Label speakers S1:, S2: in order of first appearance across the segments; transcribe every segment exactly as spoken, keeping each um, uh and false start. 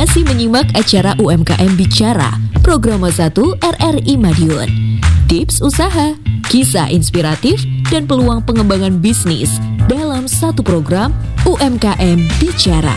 S1: masih menyimak acara U M K M Bicara, Program satu R R I Madiun. Tips usaha, kisah inspiratif, dan peluang pengembangan bisnis dalam satu program U M K M Bicara.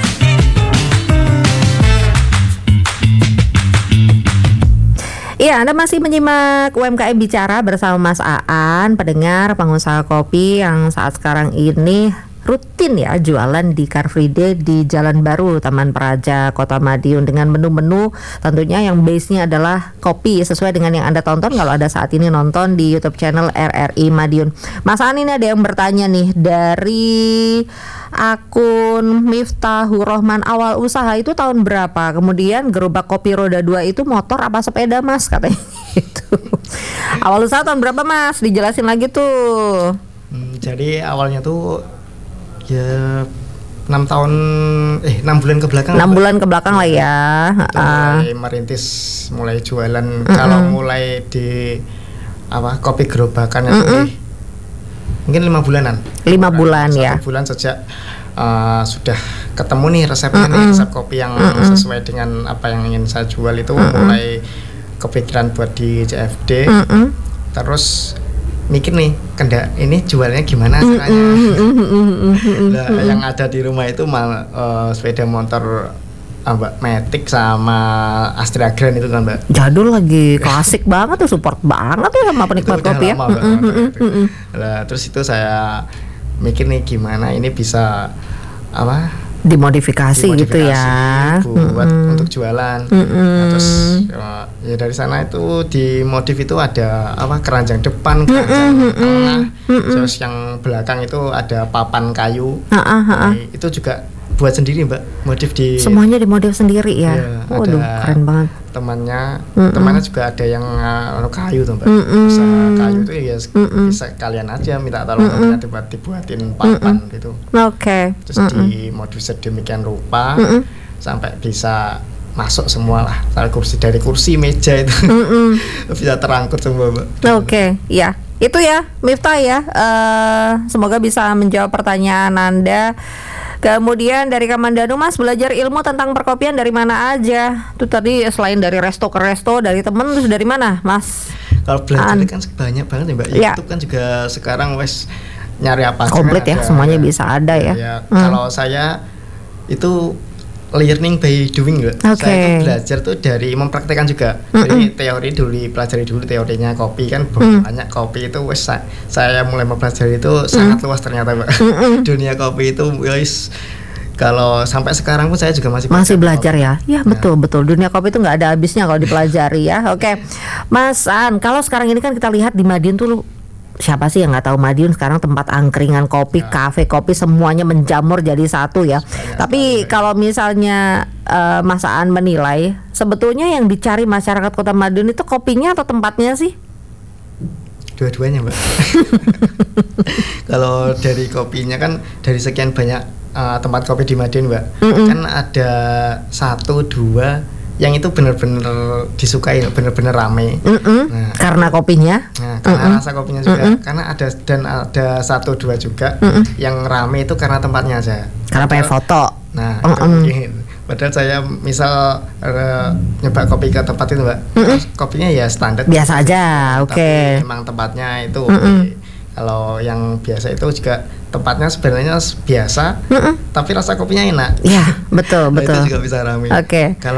S2: Iya, Anda masih menyimak U M K M Bicara bersama Mas Aan, pendengar pengusaha kopi yang saat sekarang ini rutin ya jualan di Car Free Day di Jalan Baru, Taman Praja, Kota Madiun, dengan menu-menu tentunya yang base-nya adalah kopi sesuai dengan yang Anda tonton kalau ada saat ini nonton di YouTube channel R R I Madiun. Mas Aan, ini ada yang bertanya nih dari akun Miftahur Rahman, awal usaha itu tahun berapa? Kemudian gerobak kopi roda dua itu motor apa sepeda, Mas? Katanya gitu. Awal usaha tahun berapa, Mas? Dijelasin lagi tuh.
S3: Hmm, jadi awalnya tuh ya enam tahun eh enam bulan ke belakang.
S2: enam bulan ke belakang lah ya.
S3: Itu mulai merintis, mulai jualan. Mm-mm. Kalau mulai di apa kopi gerobakan itu deh, mungkin lima bulanan. Lima
S2: bulan
S3: satu
S2: ya.
S3: Bulan sejak uh, sudah ketemu nih resepnya, nih resep kopi yang Mm-mm. sesuai dengan apa yang ingin saya jual itu. Mm-mm. Mulai kepikiran buat di C F D. Mm-mm. Terus mikir nih, kendak ini jualnya gimana caranya. Nah, yang ada di rumah itu mal, uh, sepeda motor uh, Mbak Matic sama Astra Grand itu kan, Mbak.
S2: Jadul lagi, klasik banget tuh, support banget tuh sama penikmat kopi ya.
S3: Nah, terus itu saya mikir nih gimana ini bisa apa?
S2: Dimodifikasi, dimodifikasi gitu ya
S3: buat mm-hmm. untuk jualan. Mm-hmm. Nah, terus ya, ya dari sana itu di modif itu ada apa keranjang depan, keranjang mm-hmm. tengah, mm-hmm. terus yang belakang itu ada papan kayu. Nah, itu juga buat sendiri, Mbak, modif di
S2: semuanya dimodif sendiri ya.
S3: Ya
S2: Waduh, keren banget.
S3: Temannya,
S2: mm-hmm.
S3: temannya juga ada yang uh, kayu tuh, Mbak.
S2: Mm-hmm.
S3: Bisa kayu itu ya mm-hmm. bisa kalian aja minta tolong mm-hmm. dibuat dibuatin papan mm-hmm. gitu.
S2: Oke. Okay.
S3: Terus
S2: mm-hmm.
S3: dimodif sedemikian rupa mm-hmm. sampai bisa masuk semua lah. Dari kursi dari kursi meja itu mm-hmm. bisa terangkut semua, Mbak.
S2: Oke, okay. Ya. Itu ya, Miftah ya. Uh, semoga bisa menjawab pertanyaan Anda. Kemudian dari Kamandanu, Mas, belajar ilmu tentang perkopian dari mana aja? Itu tadi selain dari resto ke resto, dari temen, terus dari mana, Mas?
S3: Kalau belajar An- kan banyak banget ya, Mbak. Ya. YouTube kan juga sekarang wes nyari apa
S2: komplit kan ya, ada, semuanya ya. Bisa ada ya.
S3: ya hmm. Kalau saya itu learning by doing, Mbak. Okay. Saya itu belajar tuh dari mempraktekkan juga. Mm-mm. Jadi teori dulu dipelajari dulu teorinya kopi kan mm. banyak kopi itu wes saya, saya mulai mempelajari itu mm. sangat luas ternyata, Mbak. Dunia kopi itu wes kalau sampai sekarang pun saya juga masih
S2: masih belajar kopi. ya. Ya, betul betul. Dunia kopi itu nggak ada habisnya kalau dipelajari ya. Oke. Okay. Mas An, kalau sekarang ini kan kita lihat di Madiun tuh, siapa sih yang nggak tahu Madiun sekarang tempat angkringan kopi, ya. Kafe kopi semuanya menjamur jadi satu ya. Banyak. Tapi ya. Kalau misalnya uh, Mas Aan menilai sebetulnya yang dicari masyarakat Kota Madiun itu kopinya atau tempatnya sih?
S3: Dua-duanya, Mbak. Kalau dari kopinya kan dari sekian banyak uh, tempat kopi di Madiun, Mbak, mm-mm. kan ada satu dua yang itu benar-benar disukai, benar-benar rame.
S2: Nah, karena kopinya,
S3: nah, karena Mm-mm. rasa kopinya juga, Mm-mm. karena ada dan ada satu dua juga Mm-mm. yang rame itu karena tempatnya aja.
S2: Karena pengen foto.
S3: Nah, itu, padahal saya misal uh, nyoba kopi ke tempat itu, Mbak, Mm-mm. kopinya ya standar.
S2: Biasa aja, oke. Okay.
S3: Tapi emang tempatnya itu. Okay. Kalau yang biasa itu juga tempatnya sebenarnya biasa, Mm-mm. tapi rasa kopinya enak.
S2: Iya, betul
S3: nah,
S2: betul.
S3: Itu juga bisa rame.
S2: Oke. Okay.